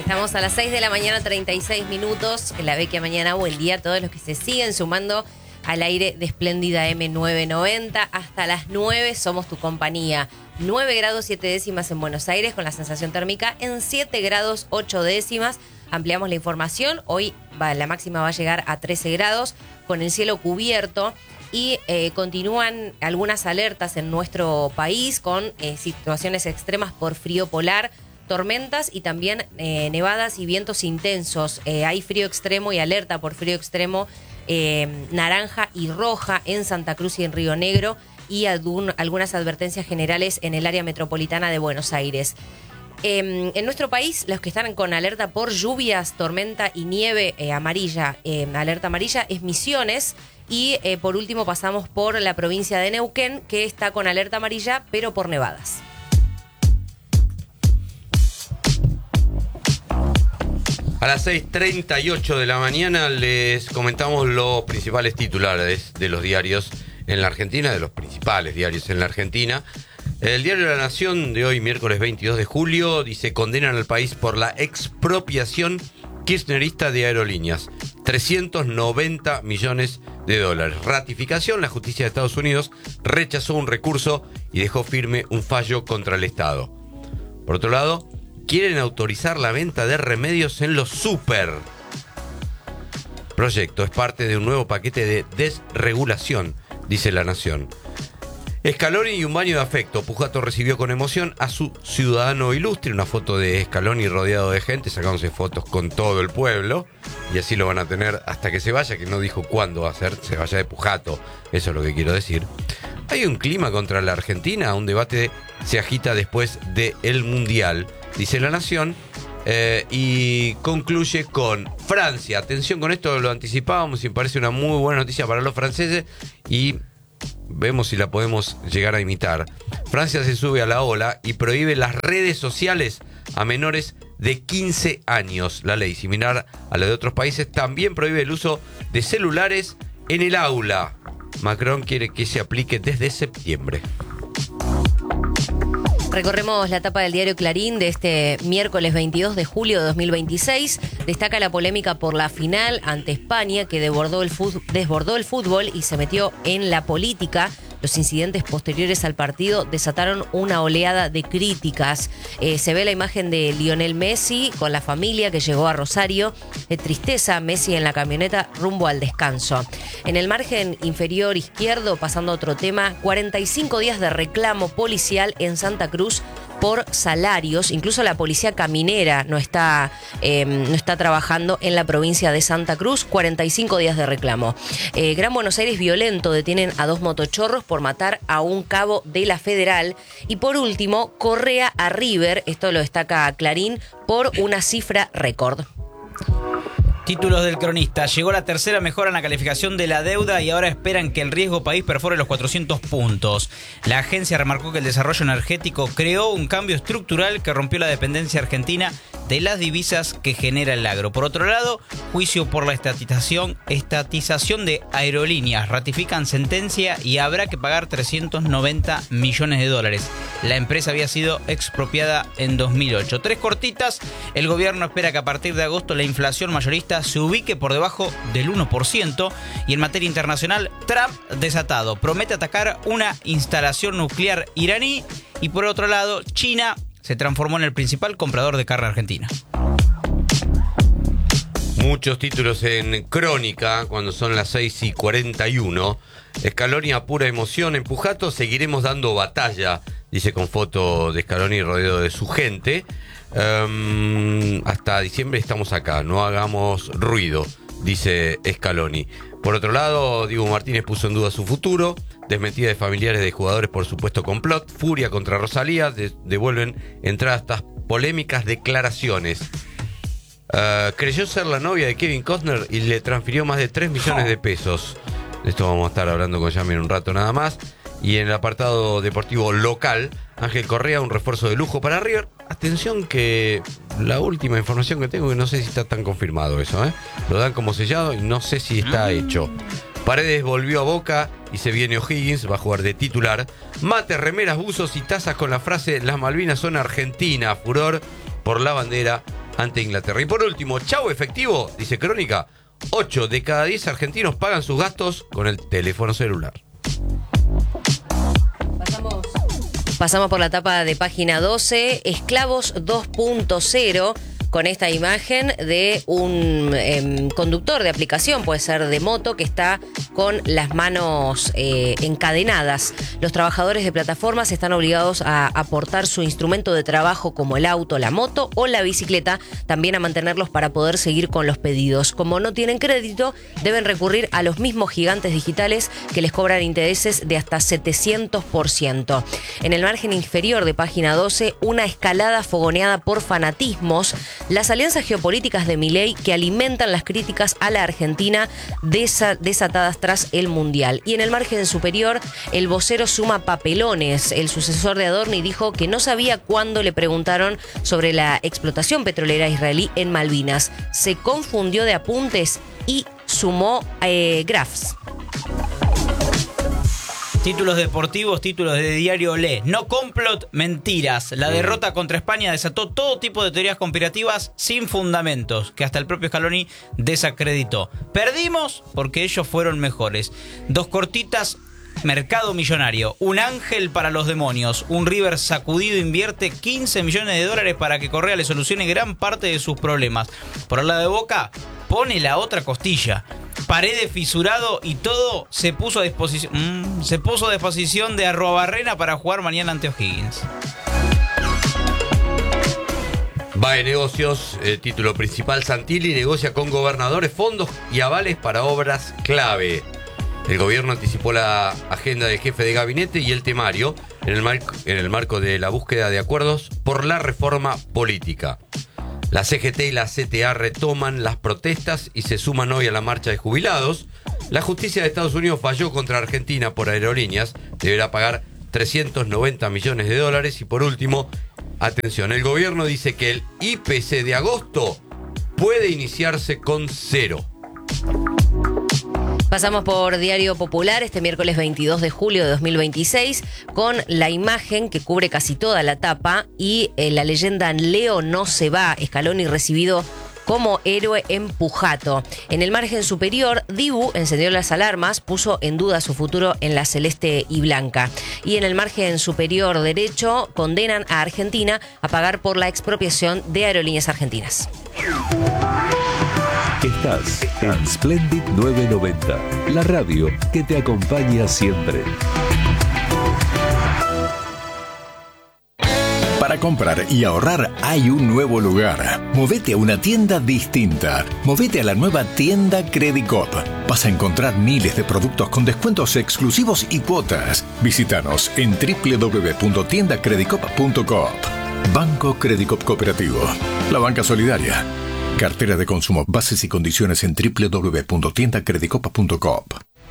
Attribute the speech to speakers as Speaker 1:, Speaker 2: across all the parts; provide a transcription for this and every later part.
Speaker 1: Estamos a las 6 de la mañana, 36 minutos. En la Vecchia Mañana, buen día a todos los que se siguen sumando al aire de Espléndida M990. Hasta las 9 somos tu compañía. 9 grados 7 décimas en Buenos Aires, con la sensación térmica en 7 grados 8 décimas. Ampliamos la información. Hoy la máxima va a llegar a 13 grados, con el cielo cubierto. Y continúan algunas alertas en nuestro país con situaciones extremas por frío polar, tormentas y también nevadas y vientos intensos. Hay frío extremo y alerta por frío extremo naranja y roja en Santa Cruz y en Río Negro, y algunas advertencias generales en el área metropolitana de Buenos Aires. En nuestro país, los que están con alerta por lluvias, tormenta y nieve amarilla, alerta amarilla, es Misiones. Y por último pasamos por la provincia de Neuquén, que está con alerta amarilla, pero por nevadas.
Speaker 2: A las 6:38 de la mañana les comentamos los principales titulares de los diarios en la Argentina, de los principales diarios en la Argentina. El diario La Nación de hoy, miércoles 22 de julio, dice: condenan al país por la expropiación kirchnerista de aerolíneas. 390 millones de dólares. Ratificación: la justicia de Estados Unidos rechazó un recurso y dejó firme un fallo contra el Estado. Por otro lado, quieren autorizar la venta de remedios en los súper. Proyecto es parte de un nuevo paquete de desregulación, dice La Nación. Scaloni y un baño de afecto. Pujato recibió con emoción a su ciudadano ilustre. Una foto de Scaloni rodeado de gente, sacándose fotos con todo el pueblo. Y así lo van a tener hasta que se vaya, que no dijo cuándo va a ser, se vaya de Pujato. Eso es lo que quiero decir. Hay un clima contra la Argentina, un debate se agita después del Mundial, dice La Nación. Y concluye con Francia. Atención con esto, lo anticipábamos y me parece una muy buena noticia para los franceses. Y vemos si la podemos llegar a imitar. Francia se sube a la ola y prohíbe las redes sociales a menores de 15 años. La ley, similar a la de otros países, también prohíbe el uso de celulares en el aula. Macron quiere que se aplique desde septiembre.
Speaker 1: Recorremos la tapa del diario Clarín de este miércoles 22 de julio de 2026. Destaca la polémica por la final ante España, que desbordó el fútbol y se metió en la política. Los incidentes posteriores al partido desataron una oleada de críticas. Se ve la imagen de Lionel Messi con la familia que llegó a Rosario. De tristeza, Messi en la camioneta rumbo al descanso. En el margen inferior izquierdo, pasando a otro tema, 45 días de reclamo policial en Santa Cruz por salarios. Incluso la policía caminera no está trabajando en la provincia de Santa Cruz. 45 días de reclamo. Gran Buenos Aires violento: detienen a 2 motochorros por matar a un cabo de la Federal. Y por último, Correa a River, esto lo destaca Clarín, por una cifra récord.
Speaker 3: Títulos del cronista: llegó la tercera mejora en la calificación de la deuda y ahora esperan que el riesgo país perfore los 400 puntos. La agencia remarcó que el desarrollo energético creó un cambio estructural que rompió la dependencia argentina de las divisas que genera el agro. Por otro lado, juicio por la estatización de aerolíneas. Ratifican sentencia y habrá que pagar 390 millones de dólares. La empresa había sido expropiada en 2008. 3 cortitas. El gobierno espera que a partir de agosto la inflación mayorista se ubique por debajo del 1%. Y en materia internacional, Trump desatado. Promete atacar una instalación nuclear iraní. Y por otro lado, China se transformó en el principal comprador de carne argentina.
Speaker 2: Muchos títulos en Crónica cuando son las 6:41. Scaloni a pura emoción en Pujato. Seguiremos dando batalla, dice con foto de Scaloni rodeado de su gente. Hasta diciembre estamos acá, no hagamos ruido, dice Scaloni. Por otro lado, Diego Martínez puso en duda su futuro. Desmentida de familiares de jugadores por supuesto complot. Furia contra Rosalía. Devuelven entrada a estas polémicas declaraciones. Creyó ser la novia de Kevin Costner y le transfirió más de 3 millones de pesos. De esto vamos a estar hablando con Yami en un rato nada más. Y en el apartado deportivo local, Ángel Correa, un refuerzo de lujo para River. Atención que la última información que tengo, que no sé si está tan confirmado eso, lo dan como sellado y no sé si está hecho. Paredes volvió a Boca y se viene O'Higgins, va a jugar de titular. Mate, remeras, buzos y tazas con la frase "Las Malvinas son Argentina", furor por la bandera ante Inglaterra. Y por último, chau efectivo, dice Crónica, 8 de cada 10 argentinos pagan sus gastos con el teléfono celular.
Speaker 1: Pasamos por la tapa de Página 12, Esclavos 2.0, con esta imagen de un conductor de aplicación, puede ser de moto, que está con las manos encadenadas. Los trabajadores de plataformas están obligados a aportar su instrumento de trabajo, como el auto, la moto o la bicicleta, también a mantenerlos para poder seguir con los pedidos. Como no tienen crédito, deben recurrir a los mismos gigantes digitales que les cobran intereses de hasta 700%. En el margen inferior de Página 12, una escalada fogoneada por fanatismos, las alianzas geopolíticas de Milei que alimentan las críticas a la Argentina desatadas tras el Mundial. Y en el margen superior, el vocero suma papelones. El sucesor de Adorni dijo que no sabía cuándo le preguntaron sobre la explotación petrolera israelí en Malvinas. Se confundió de apuntes y sumó graphs.
Speaker 3: Títulos deportivos, títulos de diario Olé. No complot, mentiras. La derrota contra España desató todo tipo de teorías conspirativas sin fundamentos, que hasta el propio Scaloni desacreditó. Perdimos porque ellos fueron mejores. Dos cortitas, mercado millonario. Un ángel para los demonios. Un River sacudido invierte 15 millones de dólares para que Correa le solucione gran parte de sus problemas. Por el lado de Boca, pone la otra costilla. Paredes fisurado y todo se puso a disposición. Se puso a disposición de Arruabarrena para jugar mañana ante O'Higgins.
Speaker 2: Va de negocios, título principal, Santilli negocia con gobernadores fondos y avales para obras clave. El gobierno anticipó la agenda del jefe de gabinete y el temario en el marco de la búsqueda de acuerdos por la reforma política. La CGT y la CTA retoman las protestas y se suman hoy a la marcha de jubilados. La justicia de Estados Unidos falló contra Argentina por aerolíneas. Deberá pagar 390 millones de dólares. Y por último, atención, el gobierno dice que el IPC de agosto puede iniciarse con 0.
Speaker 1: Pasamos por Diario Popular este miércoles 22 de julio de 2026 con la imagen que cubre casi toda la tapa y la leyenda Leo no se va, Scaloni recibido como héroe en Pujato. En el margen superior, Dibu encendió las alarmas, puso en duda su futuro en la celeste y blanca. Y en el margen superior derecho, condenan a Argentina a pagar por la expropiación de aerolíneas argentinas.
Speaker 4: Estás en Splendid 990, la radio que te acompaña siempre.
Speaker 5: Para comprar y ahorrar hay un nuevo lugar. Movete a una tienda distinta. Movete a la nueva tienda Credicop. Vas a encontrar miles de productos con descuentos exclusivos y cuotas. Visítanos en www.tiendacredicop.coop. Banco Credicop Cooperativo. La banca solidaria. Cartera de consumo. Bases y condiciones en www.tiendacredicop.coop.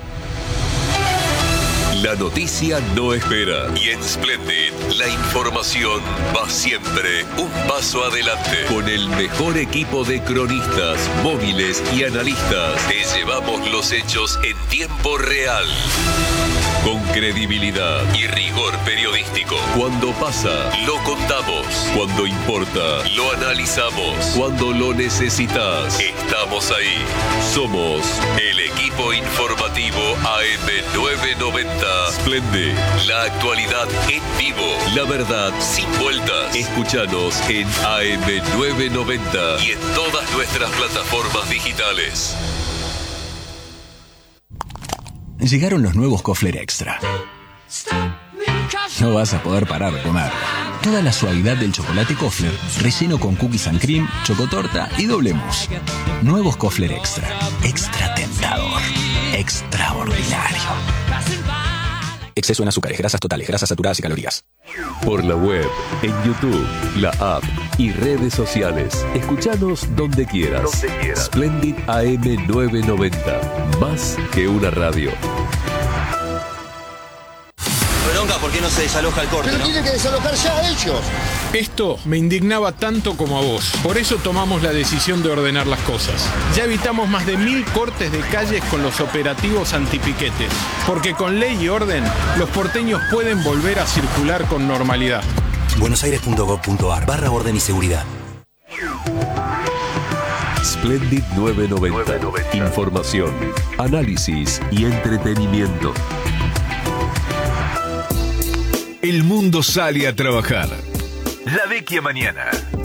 Speaker 4: La noticia no espera y en Splendid la información va siempre un paso adelante. Con el mejor equipo de cronistas, móviles y analistas, te llevamos los hechos en tiempo real. Con credibilidad y rigor periodístico. Cuando pasa, lo contamos. Cuando importa, lo analizamos. Cuando lo necesitas, estamos ahí. Somos el equipo informativo AM990. Splendid, la actualidad en vivo. La verdad sin vueltas. Escúchanos en AM990 y en todas nuestras plataformas digitales.
Speaker 6: Llegaron los nuevos Kofler Extra. No vas a poder parar de comer. Toda la suavidad del chocolate Kofler, relleno con cookies and cream, chocotorta y doble mousse. Nuevos Kofler Extra. Extra tentador. Extraordinario. Exceso en azúcares, grasas totales, grasas saturadas y calorías.
Speaker 4: Por la web, en YouTube, la app y redes sociales. Escuchanos donde quieras. Splendid AM990. Más que una radio.
Speaker 7: Bronca, ¿por qué no se desaloja el corte?
Speaker 8: Pero tienen que desalojar ya ellos.
Speaker 9: Esto me indignaba tanto como a vos. Por eso tomamos la decisión de ordenar las cosas. Ya evitamos más de 1000 cortes de calles con los operativos antipiquetes. Porque con ley y orden, los porteños pueden volver a circular con normalidad.
Speaker 7: buenosaires.gov.ar /orden y seguridad.
Speaker 4: Splendid 990. Información, análisis y entretenimiento.
Speaker 5: El mundo sale a trabajar. La Vecchia Mañana.